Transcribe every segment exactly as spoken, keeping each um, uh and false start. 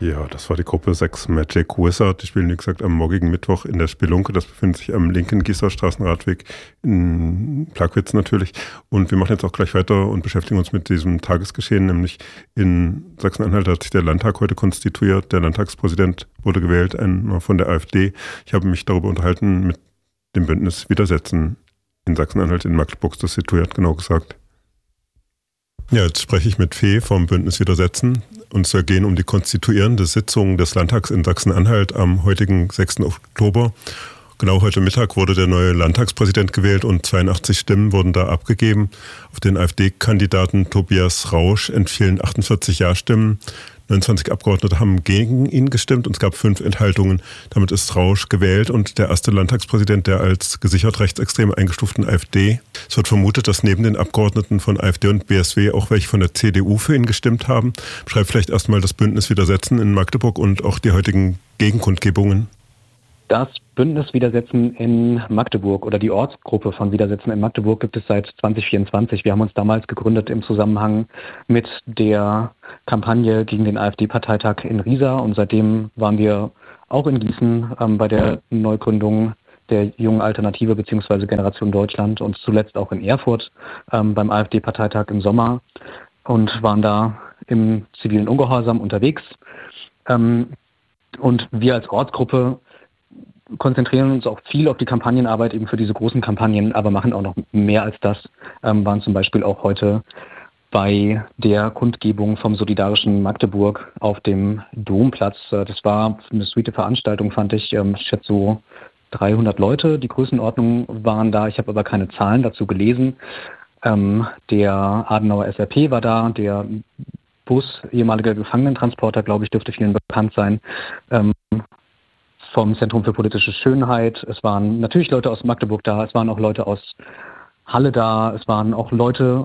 Ja, das war die Gruppe sechs Magic Wizard. Die spielen, wie gesagt, am morgigen Mittwoch in der Spelunke. Das befindet sich am linken Gießer Straßenradweg in Plagwitz natürlich. Und wir machen jetzt auch gleich weiter und beschäftigen uns mit diesem Tagesgeschehen, nämlich in Sachsen-Anhalt hat sich der Landtag heute konstituiert. Der Landtagspräsident wurde gewählt, einer von der AfD. Ich habe mich darüber unterhalten mit dem Bündnis Widersetzen in Sachsen-Anhalt, in Magdeburg situiert, genau gesagt. Ja, jetzt spreche ich mit Fee vom Bündnis Widersetzen. Und es soll gehen um die konstituierende Sitzung des Landtags in Sachsen-Anhalt am heutigen sechsten Oktober. Genau heute Mittag wurde der neue Landtagspräsident gewählt und zweiundachtzig Stimmen wurden da abgegeben. Auf den AfD-Kandidaten Tobias Rausch entfielen achtundvierzig Ja-Stimmen. neunundzwanzig Abgeordnete haben gegen ihn gestimmt und es gab fünf Enthaltungen. Damit ist Rausch gewählt und der erste Landtagspräsident der als gesichert rechtsextrem eingestuften AfD. Es wird vermutet, dass neben den Abgeordneten von AfD und B S W auch welche von der C D U für ihn gestimmt haben. Beschreibt vielleicht erstmal das Bündnis Widersetzen in Magdeburg und auch die heutigen Gegenkundgebungen. Das Bündnis Widersetzen in Magdeburg oder die Ortsgruppe von Widersetzen in Magdeburg gibt es seit zwanzig vierundzwanzig. Wir haben uns damals gegründet im Zusammenhang mit der Kampagne gegen den AfD-Parteitag in Riesa und seitdem waren wir auch in Gießen ähm, bei der Neugründung der Jungen Alternative bzw. Generation Deutschland und zuletzt auch in Erfurt ähm, beim AfD-Parteitag im Sommer und waren da im zivilen Ungehorsam unterwegs. Ähm, und wir als Ortsgruppe konzentrieren uns auch viel auf die Kampagnenarbeit eben für diese großen Kampagnen, aber machen auch noch mehr als das, ähm, waren zum Beispiel auch heute bei der Kundgebung vom Solidarischen Magdeburg auf dem Domplatz. Das war eine sweete Veranstaltung, fand ich. Ähm, ich schätze so dreihundert Leute, die Größenordnung waren da. Ich habe aber keine Zahlen dazu gelesen. Ähm, der Adenauer S R P war da, der Bus, ehemaliger Gefangenentransporter, glaube ich, dürfte vielen bekannt sein. Ähm, vom Zentrum für politische Schönheit. Es waren natürlich Leute aus Magdeburg da, es waren auch Leute aus Halle da, es waren auch Leute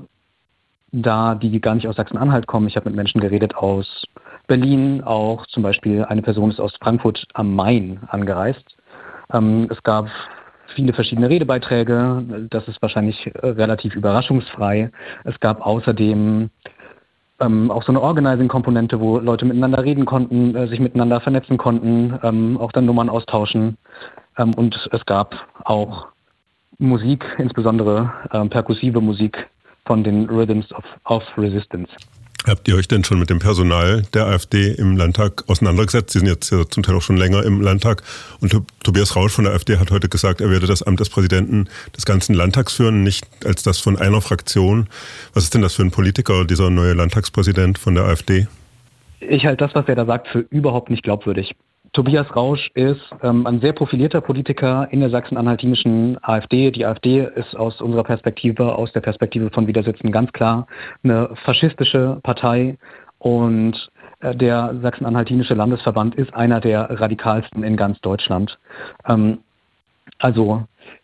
da, die gar nicht aus Sachsen-Anhalt kommen. Ich habe mit Menschen geredet aus Berlin, auch zum Beispiel eine Person ist aus Frankfurt am Main angereist. Ähm, es gab viele verschiedene Redebeiträge, das ist wahrscheinlich relativ überraschungsfrei. Es gab außerdem Ähm, auch so eine Organizing-Komponente, wo Leute miteinander reden konnten, äh, sich miteinander vernetzen konnten, ähm, auch dann Nummern austauschen. Ähm, und es gab auch Musik, insbesondere ähm, perkussive Musik von den Rhythms of, of Resistance. Habt ihr euch denn schon mit dem Personal der AfD im Landtag auseinandergesetzt? Sie sind jetzt ja zum Teil auch schon länger im Landtag. Und Tobias Rausch von der AfD hat heute gesagt, er werde das Amt des Präsidenten des ganzen Landtags führen, nicht als das von einer Fraktion. Was ist denn das für ein Politiker, dieser neue Landtagspräsident von der AfD? Ich halte das, was er da sagt, für überhaupt nicht glaubwürdig. Tobias Rausch ist ähm, ein sehr profilierter Politiker in der sachsen-anhaltinischen AfD. Die AfD ist aus unserer Perspektive, aus der Perspektive von Widersetzen ganz klar eine faschistische Partei und äh, der sachsen-anhaltinische Landesverband ist einer der radikalsten in ganz Deutschland. Ähm, also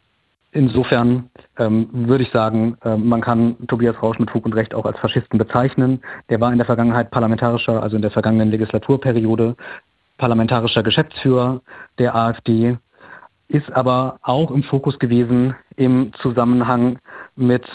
insofern ähm, würde ich sagen, äh, man kann Tobias Rausch mit Fug und Recht auch als Faschisten bezeichnen. Der war in der Vergangenheit parlamentarischer, also in der vergangenen Legislaturperiode, parlamentarischer Geschäftsführer der AfD, ist aber auch im Fokus gewesen im Zusammenhang mit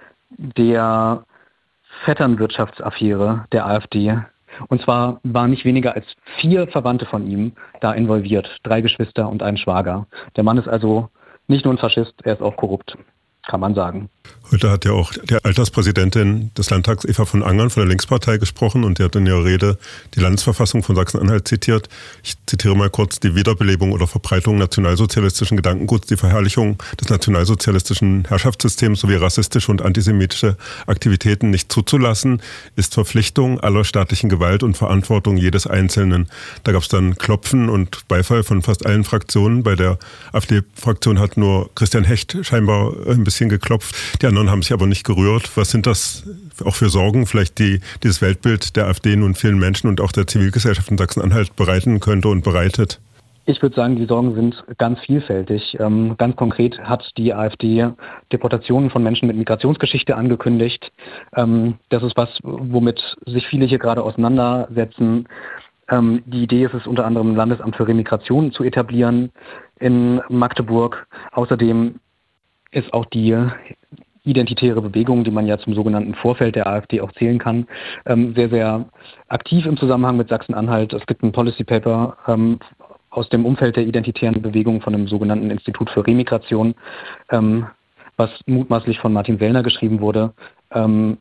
der Vetternwirtschaftsaffäre der AfD. Und zwar waren nicht weniger als vier Verwandte von ihm da involviert, drei Geschwister und ein Schwager. Der Mann ist also nicht nur ein Faschist, er ist auch korrupt, kann man sagen. Heute hat ja auch die Alterspräsidentin des Landtags, Eva von Angern, von der Linkspartei gesprochen und die hat in ihrer Rede die Landesverfassung von Sachsen-Anhalt zitiert. Ich zitiere mal kurz: Die Wiederbelebung oder Verbreitung nationalsozialistischen Gedankenguts, die Verherrlichung des nationalsozialistischen Herrschaftssystems sowie rassistische und antisemitische Aktivitäten nicht zuzulassen, ist Verpflichtung aller staatlichen Gewalt und Verantwortung jedes Einzelnen. Da gab es dann Klopfen und Beifall von fast allen Fraktionen. Bei der AfD-Fraktion hat nur Christian Hecht scheinbar ein bisschen geklopft. Die anderen haben sich aber nicht gerührt. Was sind das auch für Sorgen, vielleicht die dieses Weltbild der AfD nun vielen Menschen und auch der Zivilgesellschaft in Sachsen-Anhalt bereiten könnte und bereitet? Ich würde sagen, die Sorgen sind ganz vielfältig. Ähm, ganz konkret hat die AfD Deportationen von Menschen mit Migrationsgeschichte angekündigt. Ähm, das ist was, womit sich viele hier gerade auseinandersetzen. Ähm, die Idee ist es unter anderem, ein Landesamt für Remigration zu etablieren in Magdeburg. Außerdem ist auch die identitäre Bewegung, die man ja zum sogenannten Vorfeld der AfD auch zählen kann, ähm, sehr, sehr aktiv im Zusammenhang mit Sachsen-Anhalt. Es gibt ein Policy Paper ähm, aus dem Umfeld der identitären Bewegung von dem sogenannten Institut für Remigration, ähm, was mutmaßlich von Martin Sellner geschrieben wurde, ähm,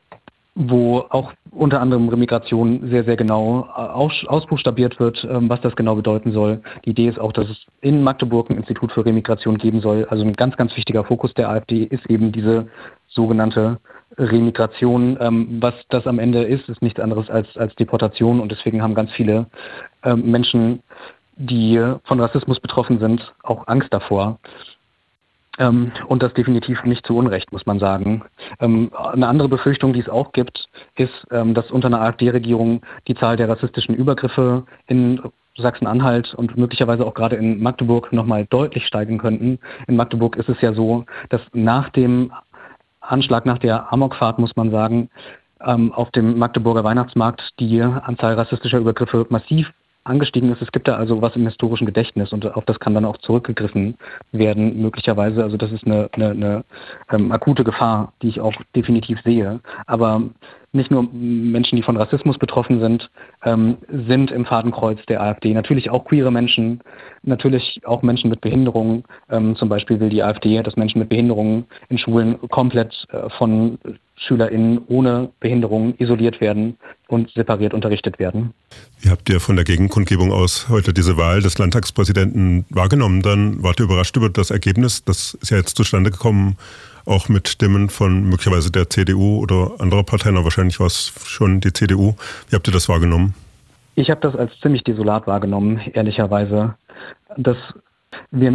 wo auch unter anderem Remigration sehr, sehr genau aus, ausbuchstabiert wird, ähm, was das genau bedeuten soll. Die Idee ist auch, dass es in Magdeburg ein Institut für Remigration geben soll. Also ein ganz, ganz wichtiger Fokus der AfD ist eben diese sogenannte Remigration. Ähm, was das am Ende ist, ist nichts anderes als, als Deportation, und deswegen haben ganz viele ähm, Menschen, die von Rassismus betroffen sind, auch Angst davor. Ähm, und das definitiv nicht zu Unrecht, muss man sagen. Ähm, eine andere Befürchtung, die es auch gibt, ist, ähm, dass unter einer AfD-Regierung die Zahl der rassistischen Übergriffe in Sachsen-Anhalt und möglicherweise auch gerade in Magdeburg nochmal deutlich steigen könnten. In Magdeburg ist es ja so, dass nach dem Anschlag, nach der Amokfahrt, muss man sagen, ähm, auf dem Magdeburger Weihnachtsmarkt die Anzahl rassistischer Übergriffe massiv angestiegen ist. Es gibt da also was im historischen Gedächtnis, und auf das kann dann auch zurückgegriffen werden, möglicherweise. Also das ist eine, eine, eine ähm, akute Gefahr, die ich auch definitiv sehe. Aber nicht nur Menschen, die von Rassismus betroffen sind, ähm, sind im Fadenkreuz der AfD. Natürlich auch queere Menschen, natürlich auch Menschen mit Behinderungen. Ähm, zum Beispiel will die AfD, dass Menschen mit Behinderungen in Schulen komplett äh, von SchülerInnen ohne Behinderung isoliert werden und separiert unterrichtet werden. Wie habt ihr von der Gegenkundgebung aus heute diese Wahl des Landtagspräsidenten wahrgenommen? Dann wart ihr überrascht über das Ergebnis? Das ist ja jetzt zustande gekommen, auch mit Stimmen von möglicherweise der C D U oder anderer Parteien, aber wahrscheinlich war es schon die C D U. Wie habt ihr das wahrgenommen? Ich habe das als ziemlich desolat wahrgenommen, ehrlicherweise. Dass wir einen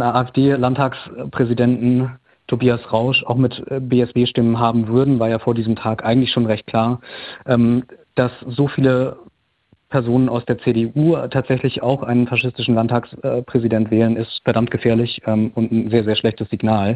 AfD-Landtagspräsidenten Tobias Rausch auch mit B S W-Stimmen haben würden, war ja vor diesem Tag eigentlich schon recht klar. Ähm, dass so viele Personen aus der C D U tatsächlich auch einen faschistischen Landtagspräsident wählen, ist verdammt gefährlich ähm, und ein sehr, sehr schlechtes Signal.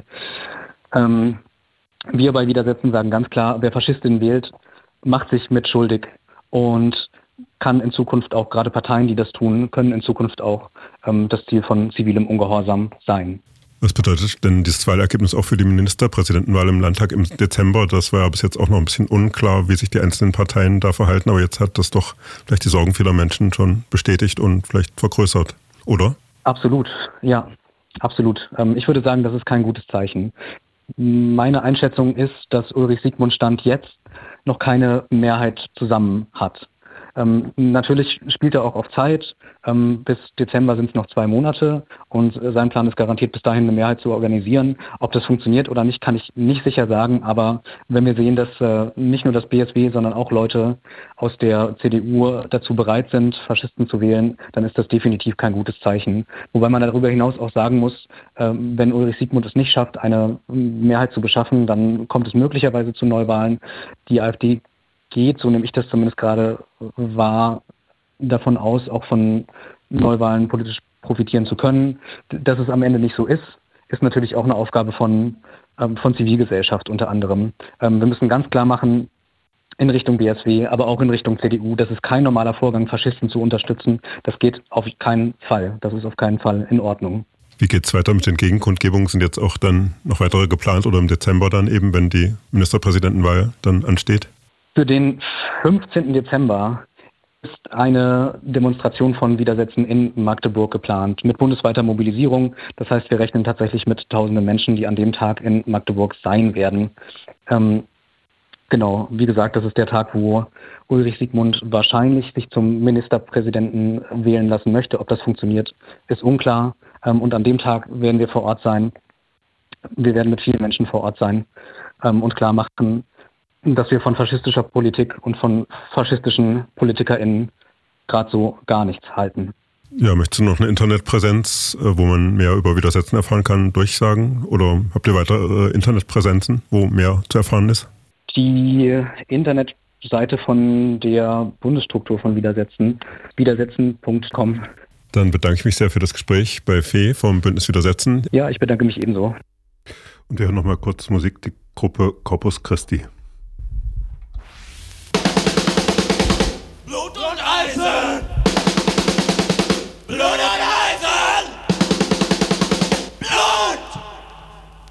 Ähm, wir bei Widersetzen sagen ganz klar, wer Faschistin wählt, macht sich mitschuldig und kann in Zukunft auch, gerade Parteien, die das tun, können in Zukunft auch ähm, das Ziel von zivilem Ungehorsam sein. Was bedeutet denn dieses Wahlergebnis auch für die Ministerpräsidentenwahl im Landtag im Dezember? Das war ja bis jetzt auch noch ein bisschen unklar, wie sich die einzelnen Parteien da verhalten. Aber jetzt hat das doch vielleicht die Sorgen vieler Menschen schon bestätigt und vielleicht vergrößert, oder? Absolut, ja, absolut. Ich würde sagen, das ist kein gutes Zeichen. Meine Einschätzung ist, dass Ulrich Siegmund Stand jetzt noch keine Mehrheit zusammen hat. Ähm, natürlich spielt er auch auf Zeit. Ähm, bis Dezember sind es noch zwei Monate und äh, sein Plan ist garantiert, bis dahin eine Mehrheit zu organisieren. Ob das funktioniert oder nicht, kann ich nicht sicher sagen. Aber wenn wir sehen, dass äh, nicht nur das B S W, sondern auch Leute aus der C D U dazu bereit sind, Faschisten zu wählen, dann ist das definitiv kein gutes Zeichen. Wobei man darüber hinaus auch sagen muss, äh, wenn Ulrich Siegmund es nicht schafft, eine Mehrheit zu beschaffen, dann kommt es möglicherweise zu Neuwahlen. Die AfD geht, so nehme ich das zumindest gerade wahr, davon aus, auch von Neuwahlen politisch profitieren zu können. Dass es am Ende nicht so ist, ist natürlich auch eine Aufgabe von, ähm, von Zivilgesellschaft unter anderem. Ähm, wir müssen ganz klar machen, in Richtung B S W, aber auch in Richtung C D U, das ist kein normaler Vorgang, Faschisten zu unterstützen. Das geht auf keinen Fall. Das ist auf keinen Fall in Ordnung. Wie geht es weiter mit den Gegenkundgebungen? Sind jetzt auch dann noch weitere geplant oder im Dezember dann eben, wenn die Ministerpräsidentenwahl dann ansteht? Für den fünfzehnten Dezember ist eine Demonstration von Widersetzen in Magdeburg geplant, mit bundesweiter Mobilisierung. Das heißt, wir rechnen tatsächlich mit tausenden Menschen, die an dem Tag in Magdeburg sein werden. Ähm, genau, wie gesagt, das ist der Tag, wo Ulrich Siegmund wahrscheinlich sich zum Ministerpräsidenten wählen lassen möchte. Ob das funktioniert, ist unklar. Ähm, und an dem Tag werden wir vor Ort sein. Wir werden mit vielen Menschen vor Ort sein ähm, und klar machen, dass wir von faschistischer Politik und von faschistischen PolitikerInnen gerade so gar nichts halten. Ja, möchtest du noch eine Internetpräsenz, wo man mehr über Widersetzen erfahren kann, durchsagen? Oder habt ihr weitere Internetpräsenzen, wo mehr zu erfahren ist? Die Internetseite von der Bundesstruktur von Widersetzen, widersetzen punkt com. Dann bedanke ich mich sehr für das Gespräch bei Fee vom Bündnis Widersetzen. Ja, ich bedanke mich ebenso. Und wir hören noch mal kurz Musik, die Gruppe Corpus Christi.